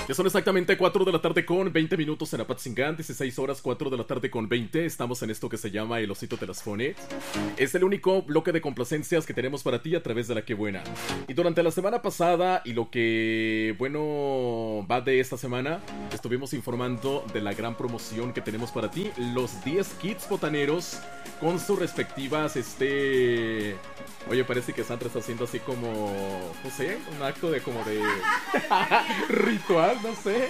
Ya son exactamente 4 de la tarde con 20 minutos en Apatzingán, 16 horas 4 de la tarde con 20. Estamos en esto que se llama El Osito de las Fone. Es el único bloque de complacencias que tenemos para ti a través de La Que Buena. Y durante la semana pasada y lo que, bueno, va de esta semana, estuvimos informando de la gran promoción que tenemos para ti. Los 10 kits botaneros con sus respectivas, Oye, parece que Sandra está haciendo así como, no sé, un acto de como de ritual, no sé.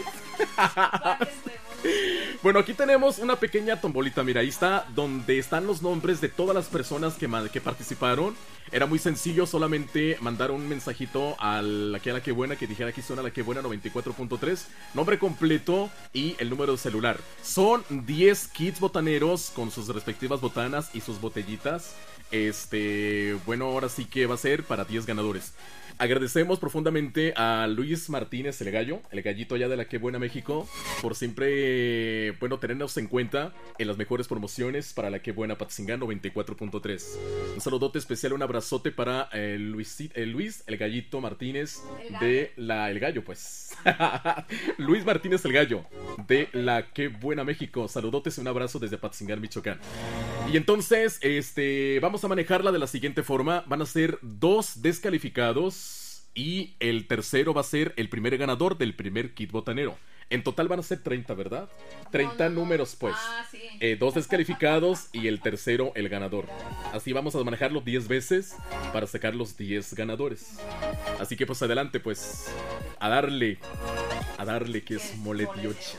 Bueno, aquí tenemos una pequeña tombolita, mira, ahí está, donde están los nombres de todas las personas que participaron. Era muy sencillo, solamente mandar un mensajito aquí a La Que Buena, que dijera aquí suena La Que Buena 94.3, nombre completo y el número de celular. Son 10 kits botaneros con sus respectivas botanas y sus botellitas. Bueno, ahora sí que va a ser para 10 ganadores. Agradecemos profundamente a Luis Martínez, el gallo, el gallito allá de La Que Buena México, por siempre, bueno, tenernos en cuenta en las mejores promociones para La Que Buena Apatzingán 94.3. Un saludote especial, un abrazote para Luis, el gallito Martínez el gallo, pues. Luis Martínez, el gallo de La Que Buena México. Saludotes y un abrazo desde Apatzingán, Michoacán. Y entonces, vamos a manejarla de la siguiente forma. Van a ser 2 descalificados y el tercero va a ser el primer ganador del primer kit botanero. En total van a ser 30, ¿verdad? 30 números, pues. Sí. 2 descalificados y el tercero el ganador. Así vamos a manejarlo 10 veces para sacar los 10 ganadores. Así que pues adelante, pues. A darle que es mole diocha.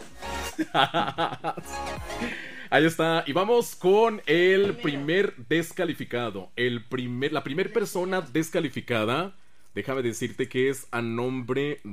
Ahí está, y vamos con el primer descalificado. La primera persona descalificada, déjame decirte que es a nombre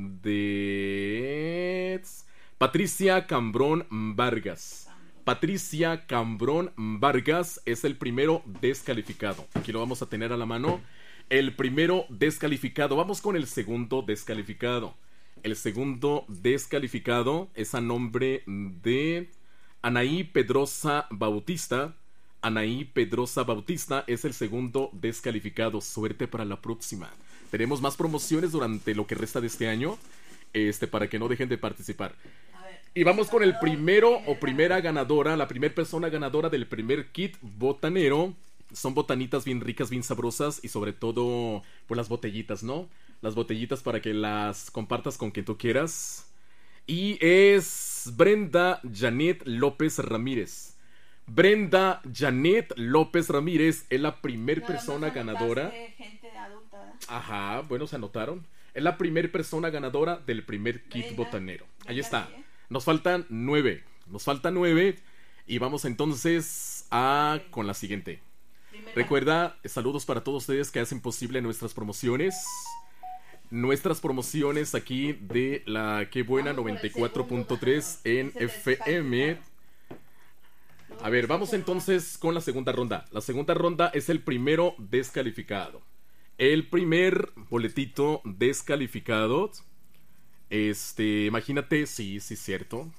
de Patricia Cambrón Vargas. Patricia Cambrón Vargas es el primero descalificado. Aquí lo vamos a tener a la mano. El primero descalificado. Vamos con el segundo descalificado. El segundo descalificado es a nombre de Anaí Pedrosa Bautista. Anaí Pedrosa Bautista es el segundo descalificado. Suerte para la próxima. Tenemos más promociones durante lo que resta de este año, para que no dejen de participar. Y vamos con el primero o primera ganadora, la primera persona ganadora del primer kit botanero. Son botanitas bien ricas, bien sabrosas y sobre todo, pues las botellitas, ¿no? Las botellitas para que las compartas con quien tú quieras. Y es Brenda Janet López Ramírez. Brenda Janet López Ramírez es la primer persona ganadora. Gente adulta, ¿verdad? Ajá, bueno, se anotaron. Es la primer persona ganadora del primer kit Brenda, botanero. Ahí Brenda, está. sí, ¿eh? Nos faltan 9. Y vamos entonces con la siguiente. Recuerda, saludos para todos ustedes que hacen posible nuestras promociones. Nuestras promociones aquí de La Que Buena 94.3 en FM. A ver, vamos entonces con la segunda ronda. La segunda ronda es el primero descalificado. El primer boletito descalificado. Imagínate, sí, cierto.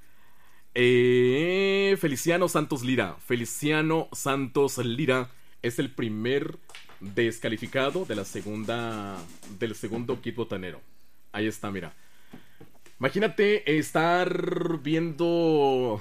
Feliciano Santos Lira. Feliciano Santos Lira es el primer descalificado de del segundo kit botanero. Ahí está, mira. Imagínate estar viendo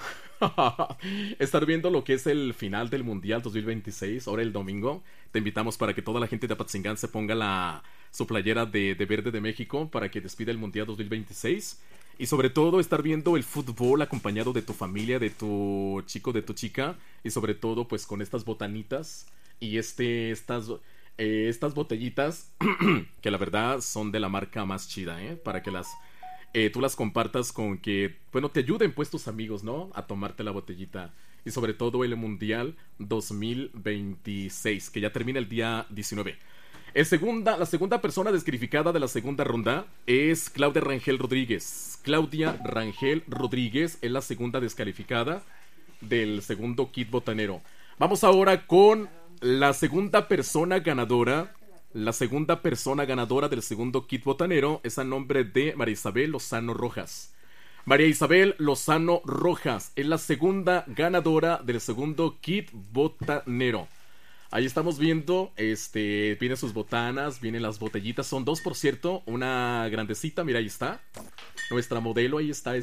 lo que es el final del Mundial 2026, ahora el domingo. Te invitamos para que toda la gente de Apatzingán se ponga su playera de verde de México para que despida el Mundial 2026. Y sobre todo estar viendo el fútbol acompañado de tu familia, de tu chico, de tu chica. Y sobre todo pues con estas botanitas y estas botellitas que la verdad son de la marca más chida, para que tú las compartas con que, bueno, te ayuden pues tus amigos, ¿no? A tomarte la botellita. Y sobre todo el Mundial 2026, que ya termina el día 19. La segunda persona descalificada de la segunda ronda es Claudia Rangel Rodríguez. Claudia Rangel Rodríguez es la segunda descalificada del segundo kit botanero. Vamos ahora con la segunda persona ganadora. La segunda persona ganadora del segundo kit botanero es a nombre de María Isabel Lozano Rojas. María Isabel Lozano Rojas es la segunda ganadora del segundo kit botanero. Ahí estamos viendo, vienen sus botanas, vienen las botellitas, son 2 por cierto, una grandecita, mira ahí está. Nuestra modelo, ahí está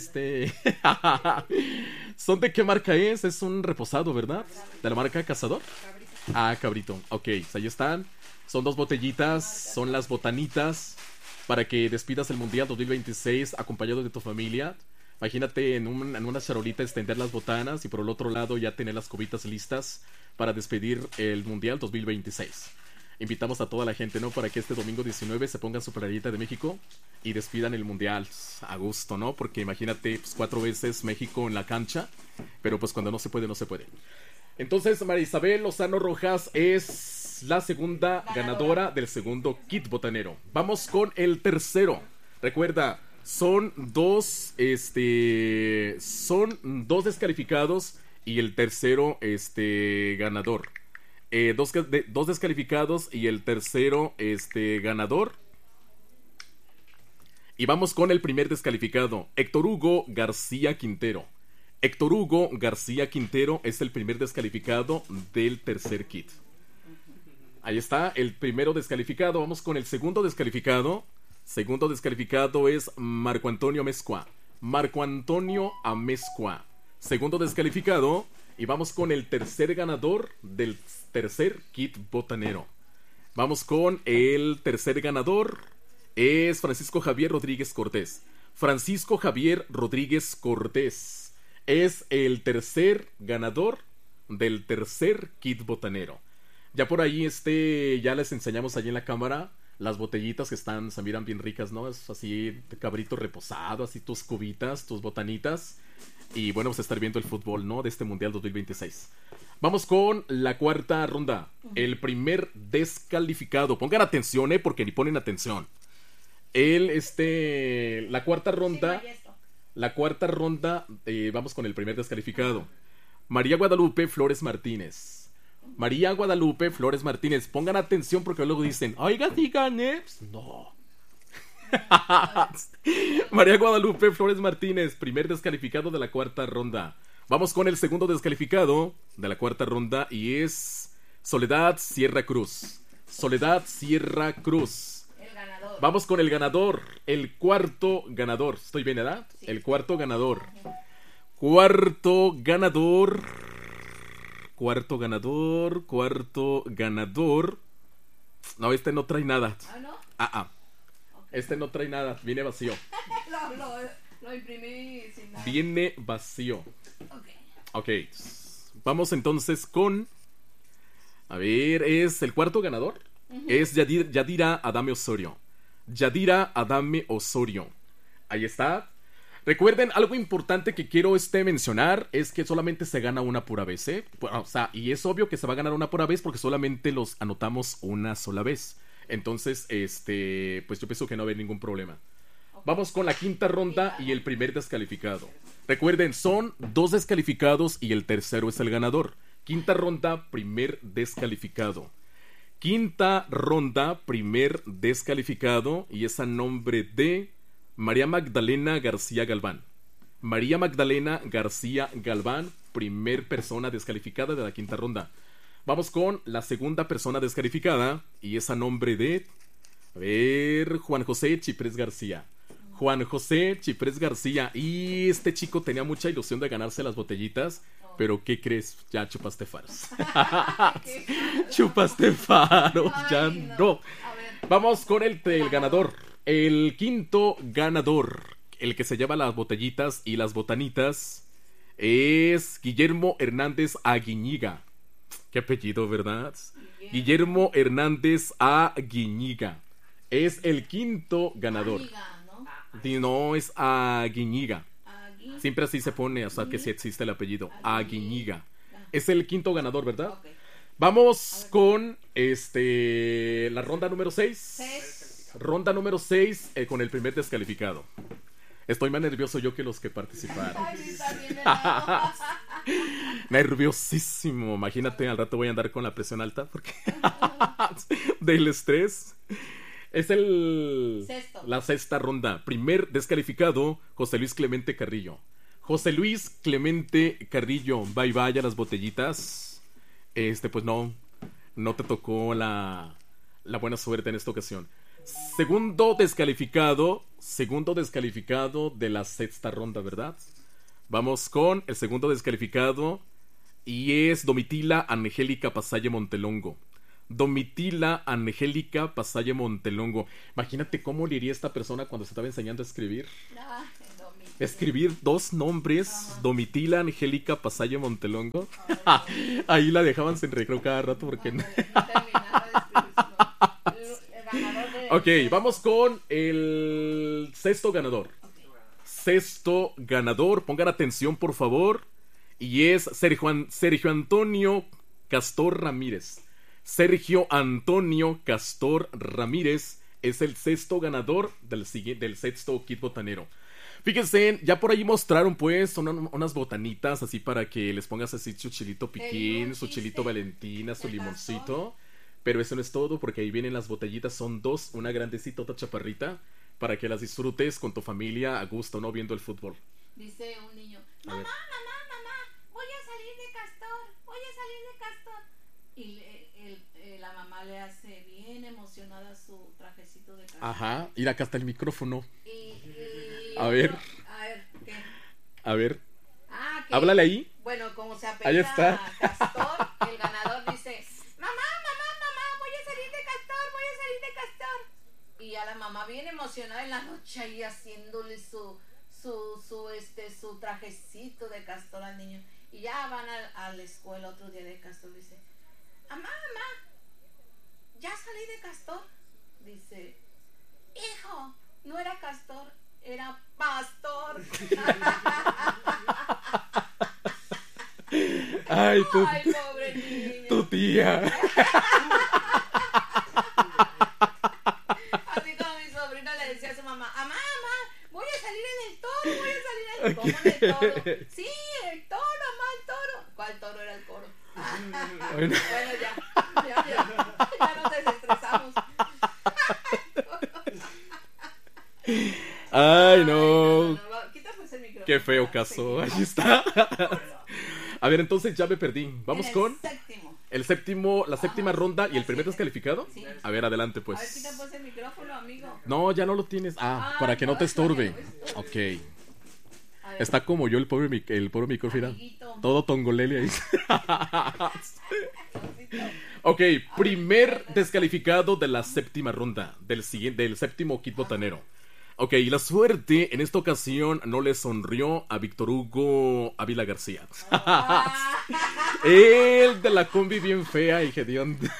¿Son de qué marca es? Es un reposado, ¿verdad? ¿De la marca Cazador? Ah, Cabrito. Ok, pues ahí están. Son 2 botellitas, son las botanitas para que despidas el Mundial 2026 acompañado de tu familia. Imagínate en una charolita extender las botanas y por el otro lado ya tener las cobitas listas para despedir el Mundial 2026. Invitamos a toda la gente, ¿no? Para que este domingo 19 se pongan su playerita de México y despidan el Mundial a gusto, ¿no? Porque imagínate, pues 4 veces México en la cancha, pero pues cuando no se puede, no se puede. Entonces, María Isabel Lozano Rojas es la segunda ganadora del segundo kit botanero. Vamos con el tercero. Recuerda, son dos descalificados y el tercero, ganador. Dos descalificados y el tercero, ganador. Y vamos con el primer descalificado, Héctor Hugo García Quintero. Héctor Hugo García Quintero es el primer descalificado del tercer kit. Ahí está, el primero descalificado. Vamos con el segundo descalificado. Segundo descalificado es Marco Antonio Amezcua. Marco Antonio Amezcua. Segundo descalificado. Y vamos con el tercer ganador del tercer kit botanero. Vamos con el tercer ganador. Es Francisco Javier Rodríguez Cortés. Francisco Javier Rodríguez Cortés es el tercer ganador del tercer kit botanero. Ya por ahí ya les enseñamos allí en la cámara las botellitas que se miran bien ricas, ¿no? Es así de cabrito reposado, así tus cubitas, tus botanitas. Y bueno, pues estar viendo el fútbol, ¿no? De este Mundial 2026. Vamos con la cuarta ronda. El primer descalificado. Pongan atención, porque ni ponen atención. La cuarta ronda. La cuarta ronda, vamos con el primer descalificado. María Guadalupe Flores Martínez. María Guadalupe Flores Martínez. Pongan atención porque luego dicen, oiga, sí gané. No. María Guadalupe Flores Martínez, primer descalificado de la cuarta ronda. Vamos con el segundo descalificado de la cuarta ronda y es Soledad Sierra Cruz. Soledad Sierra Cruz. El ganador. Vamos con el ganador, el cuarto ganador. ¿Estoy bien, edad? Sí. El cuarto ganador. Cuarto ganador. Cuarto ganador. Cuarto ganador. No, no trae nada. ¿Ah, no? Okay. No trae nada, viene vacío. Lo imprimí sin nada. Viene vacío. Ok. Vamos entonces con... A ver, es el cuarto ganador. Es Yadira Adame Osorio. Yadira Adame Osorio. Ahí está. Recuerden, algo importante que quiero mencionar es que solamente se gana una pura vez, ¿eh? O sea, y es obvio que se va a ganar una pura vez porque solamente los anotamos una sola vez. Entonces, pues yo pienso que no va a haber ningún problema. Vamos con la quinta ronda y el primer descalificado. Recuerden, son 2 descalificados y el tercero es el ganador. Quinta ronda, primer descalificado. Quinta ronda, primer descalificado y es a nombre de María Magdalena García Galván. María Magdalena García Galván, primer persona descalificada de la quinta ronda. Vamos con la segunda persona descalificada y es a nombre de... A ver, Juan José Chiprés García. Juan José Chiprés García. Y este chico tenía mucha ilusión de ganarse las botellitas. Pero ¿qué crees? Ya chupaste faros. Chupaste faros. Ya no. Vamos con el ganador. El quinto ganador. El que se lleva las botellitas y las botanitas. Es Guillermo Hernández Aguiñiga. Qué apellido, ¿verdad? Guillermo Hernández Aguiñiga. Es el quinto ganador. No, es Aguiñiga. Siempre así se pone, o sea que sí existe el apellido. Aguiñiga. Es el quinto ganador, ¿verdad? Vamos con la ronda número 6. Ronda número 6 con el primer descalificado. Estoy más nervioso yo que los que participaron. Nerviosísimo. Imagínate, al rato voy a andar con la presión alta porque del estrés. Es la sexta ronda. Primer descalificado, José Luis Clemente Carrillo. José Luis Clemente Carrillo. Bye bye a las botellitas. Pues no te tocó la buena suerte en esta ocasión. Segundo descalificado de la sexta ronda, ¿verdad? Vamos con el segundo descalificado y es Domitila Angélica Pasalle Montelongo. Domitila Angélica Pasalle Montelongo. Imagínate cómo le iría a esta persona cuando se estaba enseñando a escribir. Escribir dos nombres, Domitila Angélica Pasalle Montelongo. Ahí la dejaban sin recreo cada rato porque no. Ok, vamos con el sexto ganador. Sexto ganador, pongan atención por favor. Y es Sergio Antonio Castor Ramírez. Sergio Antonio Castor Ramírez es el sexto ganador del sexto kit botanero. Fíjense, ya por ahí mostraron pues unas botanitas así para que les pongas así su chilito piquín, su chilito valentina, su limoncito. Pero eso no es todo porque ahí vienen las botellitas, son dos, una grandecita, otra chaparrita, para que las disfrutes con tu familia a gusto, ¿no? Viendo el fútbol. Dice un niño, mamá, voy a salir de Castor. Y la mamá le hace bien emocionada su trajecito de Castor. Ajá, ir acá está el micrófono. A ver, ¿qué? A ver. ¿Qué? Háblale ahí. Bueno, como se ahí está. Castor, el ganador dice, mamá, voy a salir de Castor. Y a la mamá bien emocionada en la noche ahí haciéndole su trajecito de Castor al niño. Y ya van a la escuela otro día de Castor. Dice, mamá, ¿ya salí de Castor? Dice, hijo, no era Castor, era Pastor. Ay, pobre niño. Tu tía. Así como mi sobrina le decía a su mamá, mamá, voy a salir en el toro, ¿Cómo en el toro? Sí, el toro, mamá, el toro. ¿Cuál toro era el coro? Bueno, ya nos desestresamos. Ay, no. Quita pues el micrófono. Qué feo caso. Ahí está. A ver, entonces ya me perdí. Vamos con la séptima ronda y el primer descalificado. Sí. A ver, adelante pues. A ver, quita pues el micrófono, amigo. No, ya no lo tienes. Para que no te estorbe. Ok. Está como yo el pobre micrófono. Amiguito. Todo tongolele ahí. Ok, primer descalificado de la séptima ronda del séptimo kit botanero. Ok, la suerte en esta ocasión no le sonrió a Víctor Hugo Ávila García. El de la combi bien fea y hedionda.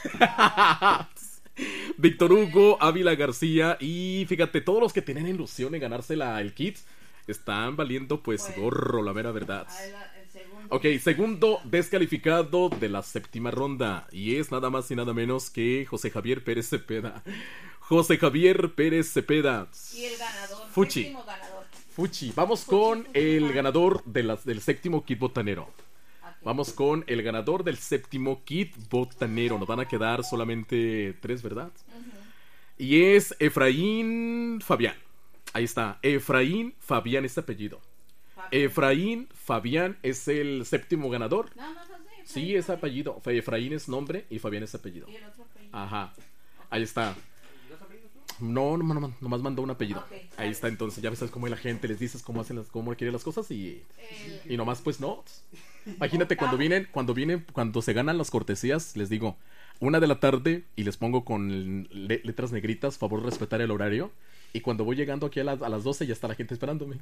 Víctor Hugo Ávila García. Y fíjate, todos los que tienen ilusión en ganarse el kit están valiendo pues gorro, la mera verdad. Ok, segundo descalificado de la séptima ronda. Y es nada más y nada menos que José Javier Pérez Cepeda. José Javier Pérez Cepeda. Y el ganador. Fuchi. Ganador. Fuchi. Vamos con el ganador del séptimo kit botanero. Vamos con el ganador del séptimo kit botanero. Nos van a quedar solamente 3, ¿verdad? Y es Efraín Fabián. Ahí está. Efraín Fabián es apellido. Efraín Fabián es el séptimo ganador. Sí, es apellido. Efraín es nombre y Fabián es apellido. ¿Y el otro apellido? Ajá. Ahí está. No, nomás mandó un apellido. Ahí está, entonces ya sabes cómo es la gente, les dices cómo quieren las cosas y nomás pues no. Imagínate cuando se ganan las cortesías, les digo 1 de la tarde y les pongo con letras negritas, favor respetar el horario. Y cuando voy llegando aquí a las 12 ya está la gente esperándome.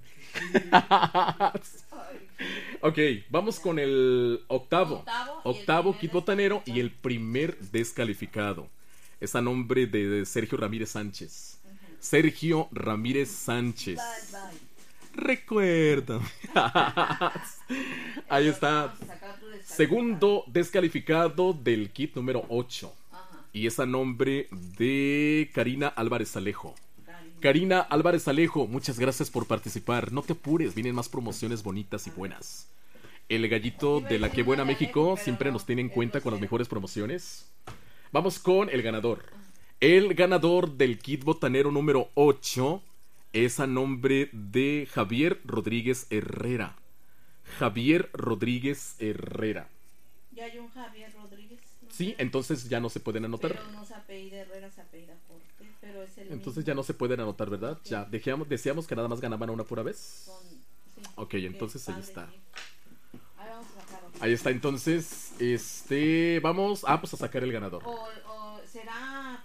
Ok, vamos con el octavo kit botanero y el primer descalificado. Es a nombre de Sergio Ramírez Sánchez. Sergio Ramírez Sánchez. Recuerda. Ahí está. Segundo descalificado del kit número 8. Y es a nombre de Karina Álvarez Alejo. Karina Álvarez Alejo, muchas gracias por participar. No te apures, vienen más promociones bonitas y buenas. El gallito de la que buena México siempre nos tiene en cuenta con las mejores promociones. Vamos con el ganador. El ganador del kit botanero número 8 es a nombre de Javier Rodríguez Herrera. Javier Rodríguez Herrera. Ya hay un Javier Rodríguez, ¿no? Sí, entonces ya no se pueden anotar. Pero no se apellida Herrera, se apellida Cortés, pero es el Entonces mismo. ya no se pueden anotar, ¿verdad? Ok. Ya, decíamos que nada más ganaban una pura vez. Sí, Ok, que entonces ahí padre, está. sí. Ahí vamos a sacar otro. Ahí está, entonces, vamos, pues a sacar el ganador. O será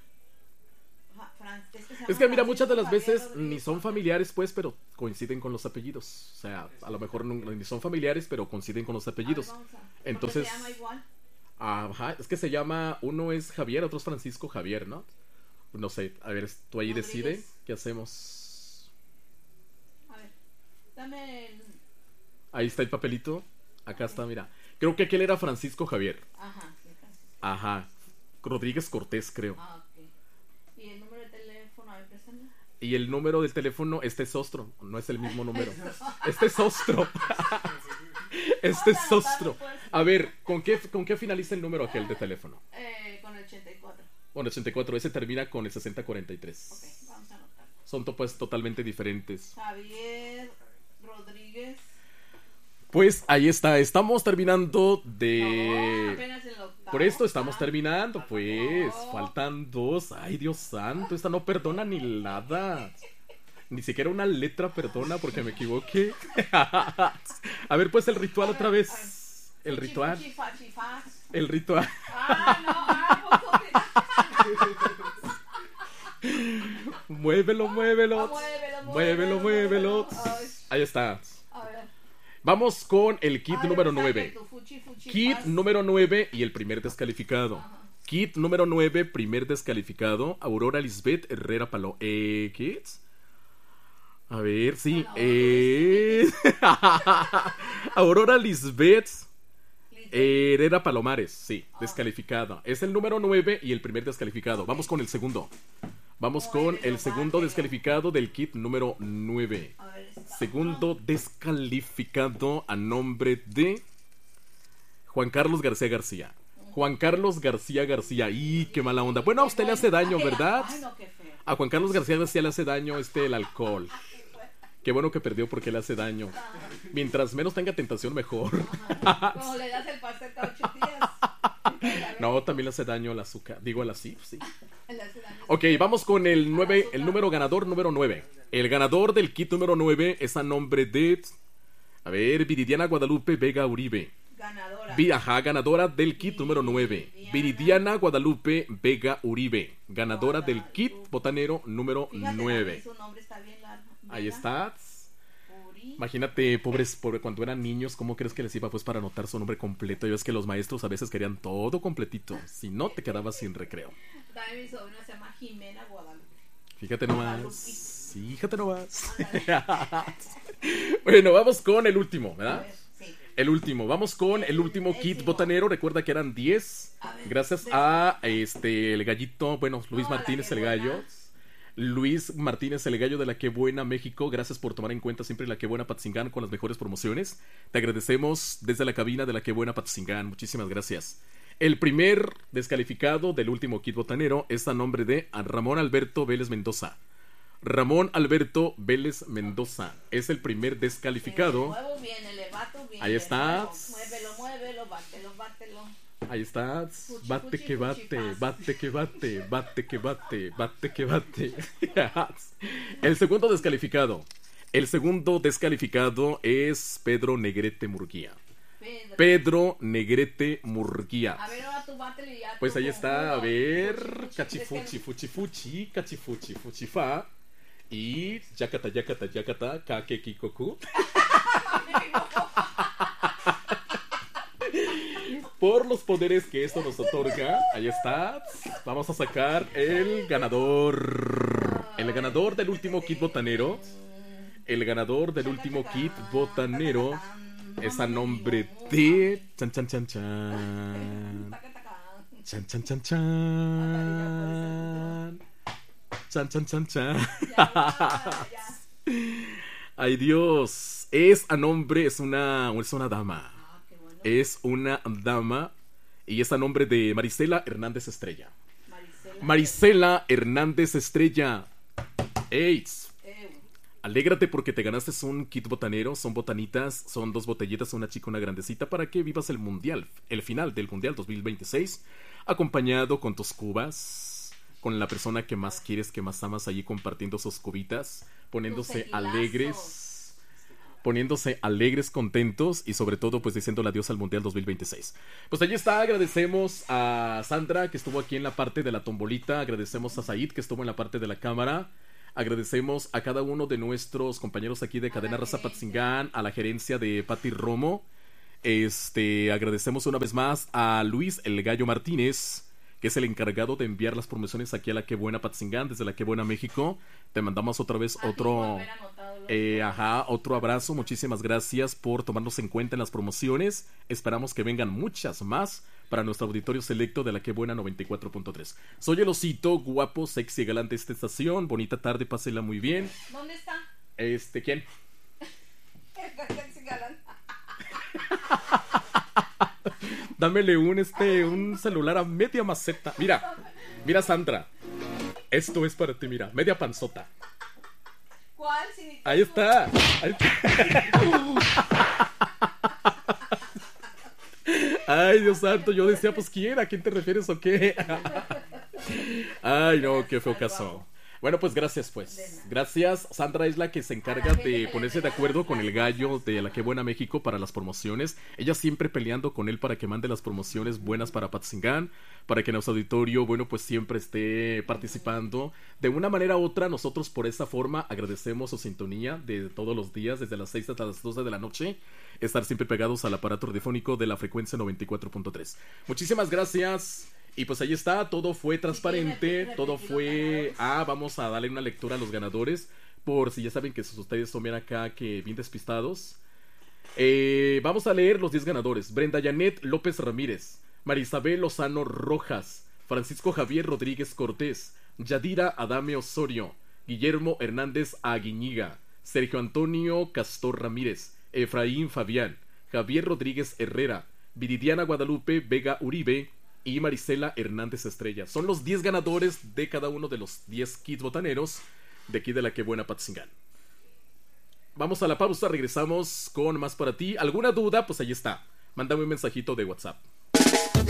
Es que mira, muchas de las Francisco veces Javier ni son Rodríguez. familiares, pues, pero coinciden con los apellidos. O sea, a lo mejor ni son familiares, pero coinciden con los apellidos. A ver, vamos a- Entonces, porque se llama igual. ajá, es que se llama, uno es Javier, otro es Francisco Javier, ¿no? No sé, a ver, tú ahí Rodríguez. decide qué hacemos. A ver, dame el... Ahí está el papelito. Acá está, mira. Creo que aquel era Francisco Javier. Ajá, sí, Francisco. Ajá. Rodríguez Cortés, creo. Ah, ok. ¿Y el número de teléfono? A ver, préstame. Y el número del teléfono, este es Ostro. No es el mismo número. Este es Ostro. Este es Ostro. A ver, ¿con qué finaliza el número aquel de teléfono? Con el 84. Bueno, 84. Ese termina con el 6043. Ok, vamos a anotar. Son pues totalmente diferentes. Javier Rodríguez. Pues ahí está. Estamos terminando No, de... apenas el octavo. Por esto estamos Ah, terminando, pues. no. Faltan dos. Ay, Dios santo. Esta no perdona ni nada. Ni siquiera una letra perdona porque me equivoqué. A ver, pues el ritual otra vez. El Fuchi, ritual. fuchi, fachi, fas. El ritual. Muévelo, muévelo. Muévelo, muévelo. Ahí está. A ver. Vamos con el kit A ver, número saque 9. tu fuchi, fuchi, Kit fas. número 9 y el primer descalificado. Ajá. Kit número 9, primer descalificado. Aurora Lisbeth Herrera Palo. ¿Kit? A ver, sí. Aurora Lisbeth Herrera Palomares. Sí, descalificada. Es el número 9 y el primer descalificado. Vamos con el segundo. Vamos con el segundo descalificado del kit número 9. A ver, está. Segundo descalificado a nombre de Juan Carlos García García. Juan Carlos García García. ¡Y qué mala onda! Bueno, a usted le hace daño, ¿verdad? Ay, no, qué feo. A Juan Carlos García García le hace daño el alcohol. Qué bueno que perdió porque le hace daño. Mientras menos tenga tentación, mejor. Como le das el pastel cada 8 días. No, también le hace daño el azúcar. Digo, el así, sí. Le hace daño. Ok, vamos con el 9, el número ganador número 9. El ganador del kit número 9 es a nombre de... A ver, Viridiana Guadalupe Vega Uribe. Ganadora. Ganadora del kit número 9. Viridiana Guadalupe Vega Uribe. Ganadora del kit botanero número Fíjate, 9. su nombre está bien largo. Ahí Vega está. Uri. Imagínate, pobres, cuando eran niños, ¿cómo crees que les iba pues para anotar su nombre completo? Y ves que los maestros a veces querían todo completito. Si no, te quedabas sin recreo. También mi sobrina se llama Jimena Guadalupe. Fíjate nomás. Guadalupe. Sí, fíjate nomás. Ándale. Bueno, vamos con el último, A ¿verdad? ver, sí. El último, vamos con el último El kit décimo. botanero. Recuerda que eran 10. A ver, Gracias a el gallito, bueno, Luis No, a la Martínez que el buena. gallo. Luis Martínez el gallo de La Que Buena México. Gracias por tomar en cuenta siempre La Que Buena Patzingán con las mejores promociones. Te agradecemos desde la cabina de La Que Buena Patzingán. Muchísimas gracias. El primer descalificado del último kit botanero es a nombre de Ramón Alberto Vélez Mendoza. Ramón Alberto Vélez Mendoza es el primer descalificado. Le muevo bien, le bato bien. Ahí le está. muevo. Muévelo, bátelo, bátelo. Ahí está. Fuchi, Bate fuchi, que fuchi, bate, fas. bate que bate, bate que bate, bate que bate. El segundo descalificado. El segundo descalificado es Pedro Negrete Murguía. Pedro Negrete Murguía. A ver, ahora tú bátelo y ya. Pues tú ahí con está, a uno. ver, Fuchi, fuchi, cachifuchi, fuchi fuchi, cachifuchi, fuchi fa. Y yakata, yakata, yakata, kakekikoku. Por los poderes que esto nos otorga, ahí está. Vamos a sacar el ganador. El ganador del último kit botanero. El ganador del último kit botanero es a nombre de... Chan, chan, chan, chan. Taca, taca. Chan, chan, chan, chan. Chan, chan, chan, chan. Ya. Ay, Dios. Es a nombre, es una dama. Ah, qué bueno. Es una dama y es a nombre de Marisela Hernández Estrella. Marisela. Marisela Hernández Estrella. AIDS. Alégrate porque te ganaste un kit botanero, son botanitas, son 2 botellitas, una chica, una grandecita, para que vivas el mundial, el final del mundial 2026, acompañado con tus cubas, con la persona que más quieres, que más amas, allí compartiendo sus cubitas, poniéndose alegres, contentos y sobre todo pues diciéndole adiós al Mundial 2026. Pues allí está, agradecemos a Sandra que estuvo aquí en la parte de la tombolita, agradecemos a Said que estuvo en la parte de la cámara, agradecemos a cada uno de nuestros compañeros aquí de Cadena Raza Patzingán, a la gerencia de Pati Romo, agradecemos una vez más a Luis el Gallo Martínez, que es el encargado de enviar las promociones aquí a la Que Buena Patzingán, desde la Que Buena México. Te mandamos otra vez otro abrazo, muchísimas gracias por tomarnos en cuenta en las promociones, esperamos que vengan muchas más para nuestro auditorio selecto de la Que Buena 94.3. Soy el osito, guapo, sexy, galante de esta estación, bonita tarde, pásela muy bien. ¿Dónde está? ¿Quién? El sexy galán. Dámele un celular a media maceta. Mira Sandra, esto es para ti, mira, media panzota. ¿Cuál? Ahí está. Ay, Dios santo, yo decía, pues ¿quién? ¿A quién te refieres o qué? Ay, no, qué feo caso. Bueno, pues gracias, pues. Gracias. Sandra es la que se encarga de ponerse de acuerdo con el gallo de la Que Buena México para las promociones. Ella siempre peleando con él para que mande las promociones buenas para Patzingán, para que nuestro auditorio, bueno, pues siempre esté participando. De una manera u otra, nosotros por esa forma agradecemos su sintonía de todos los días, desde las 6 hasta las 12 de la noche, estar siempre pegados al aparato radiofónico de la frecuencia 94.3. Muchísimas gracias. Y pues ahí está, todo fue transparente, todo fue... vamos a darle una lectura a los ganadores, por si ya saben que ustedes son bien acá, que bien despistados. Vamos a leer los 10 ganadores. Brenda Janet López Ramírez, Marisabel Lozano Rojas, Francisco Javier Rodríguez Cortés, Yadira Adame Osorio, Guillermo Hernández Aguiñiga, Sergio Antonio Castor Ramírez, Efraín Fabián, Javier Rodríguez Herrera, Viridiana Guadalupe Vega Uribe y Marisela Hernández Estrella. Son los 10 ganadores de cada uno de los 10 kits botaneros de aquí de la Que Buena Patzingán. Vamos a la pausa, regresamos con más para ti. ¿Alguna duda? Pues ahí está. Mándame un mensajito de WhatsApp.